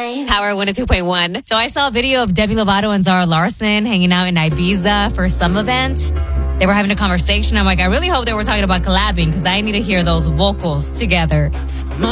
Power 102.1. So I saw a video of Demi Lovato and Zara Larsson hanging out in Ibiza for some event. They were having a conversation. I'm like, I really hope they were talking about collabing because I need to hear those vocals together.